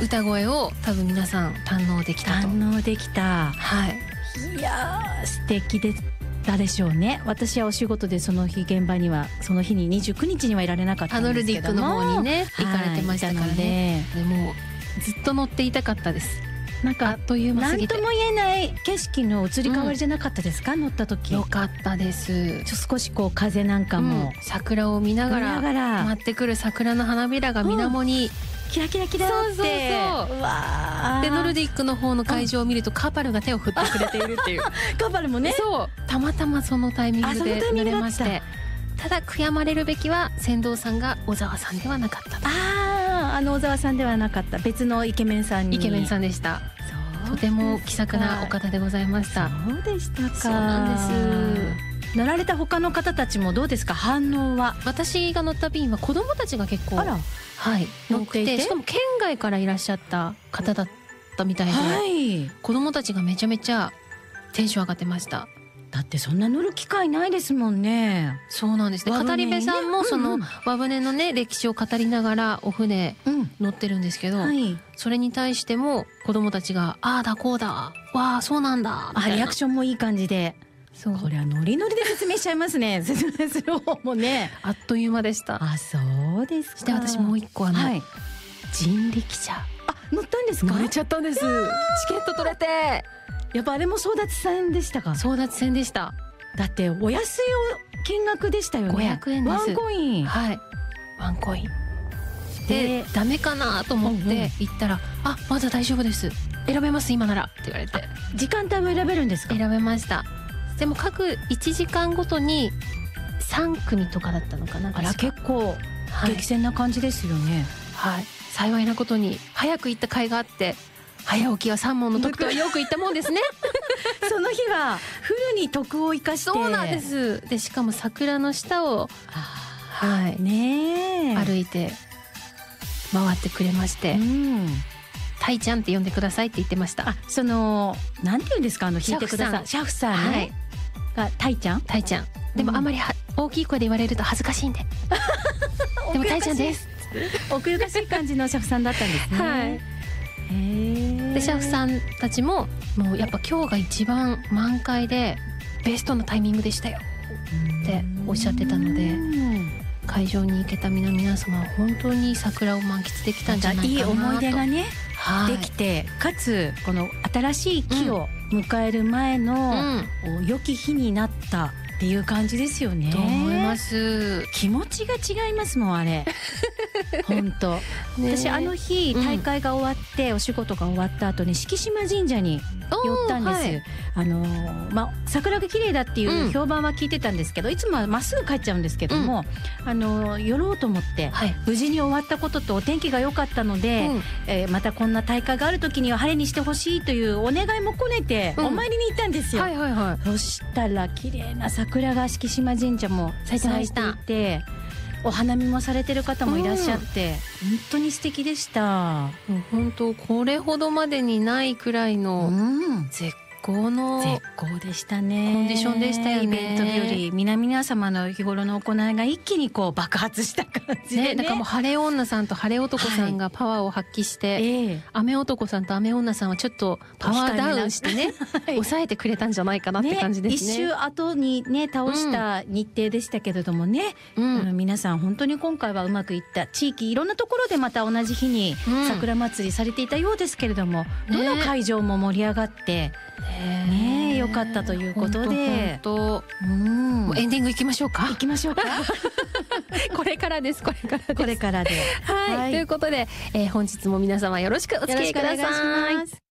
歌声を多分皆さん堪能できたと。 堪能できた。 はい。 いやー素敵でしたでしょうね。私はお仕事でその日現場にはその日に29日にはいられなかったんですけども、 ノルディックの方にね行かれてましたからね。でもずっと乗っていたかったです。なんかあっという間すぎて。 何とも言えない景色の移り変わりじゃなかったですか、乗った時。 よかったです。 少しこう風なんかも、 桜を見ながら舞ってくる桜の花びらが水面に、 キラキラキラって。 そうそうそう。 うわでノルディックの方の会場を見るとカパルが手を振ってくれているっていうカパルもね。 そうたまたまそのタイミングで乗れまして、ただ悔やまれるべきは船頭さんが小沢さんではなかったと。 小沢さんではなかった、別のイケメンさんに。 イケメンさんでした。とても気さくなお方でございました。 そうでしたか。 そうなんです。 乗られた他の方たちもどうですか、反応は。 私が乗った便は子供たちが結構乗っていて、しかも県外からいらっしゃった方だったみたいで、子供たちがめちゃめちゃテンション上がってました。 だってそんな乗る機会ないですもんね。 そうなんですね。語り部さんもその和船のね歴史を語りながらお船乗ってるんですけど、それに対しても子供たちがああだこうだ、わあそうなんだ、 リアクションもいい感じで。これはノリノリで説明しちゃいますね。説明する方もね。 あっという間でした。 そうですか。 そして私もう一個人力車乗ったんですか。 乗れちゃったんです。チケット取れて。 やっぱあれも争奪戦でしたか。 争奪戦でした。 だってお安い金額でしたよね。 500円です。 ワンコイン。 はい。ワンコイン。でダメかなと思って行ったら、まだ大丈夫です。選べます今ならって言われて。 時間帯も選べるんですか。 選べました。でも各1時間ごとに3組とかだったのかな。 結構激戦な感じですよね。 はい。幸いなことに早く行った甲斐があって。早起きは三問の得とはよく言ったもんですね。 その日はフルに徳を生かして。 そうなんです。でしかも桜の下をね歩いて回ってくれまして、タイちゃんって呼んでくださいって言ってました。 そのなんて言うんですか、弾いてくださいシャフさんね、がタイちゃん。 タイちゃんでもあまり大きい声で言われると恥ずかしいんででもタイちゃんです奥ゆかしい感じのシャフさんだったんですね。はい。 でシャフさんたちももうやっぱ今日が一番満開でベストのタイミングでしたよっておっしゃってたので、会場に行けた皆様は本当に桜を満喫できたんじゃないかなと。 いい思い出がね、できて、かつこの新しい木を迎える前の良き日になったっていう感じですよね。 と思います。 気持ちが違いますもんあれ。本当。私あの日大会が終わってお仕事が終わった後に敷島神社に寄ったんです。桜が綺麗だっていう評判は聞いてたんですけど、いつもはまっすぐ帰っちゃうんですけども、寄ろうと思って無事に終わったこととお天気が良かったので、またこんな大会がある時には晴れにしてほしいというお願いも込めてお参りに行ったんですよ。そしたら綺麗な桜が敷島神社も咲いていて、お花見もされてる方もいらっしゃって、本当に素敵でした。 本当これほどまでにないくらいの絶好でしたね。 コンディションでしたよね。 イベント日和、皆様の日頃の行いが一気にこう爆発した感じでね。 だからもう晴れ女さんと晴れ男さんがパワーを発揮して、雨男さんと雨女さんはちょっとパワーダウンしてね、抑えてくれたんじゃないかなって感じですね。 一周後にね倒した日程でしたけれどもね、皆さん本当に今回はうまくいった。地域いろんなところでまた同じ日に桜祭りされていたようですけれども、どの会場も盛り上がって良かったということで、 もうエンディングいきましょうか。 行きましょうか。 これからです。これからで。はい。ということで、本日も皆様よろしくお付き合いください。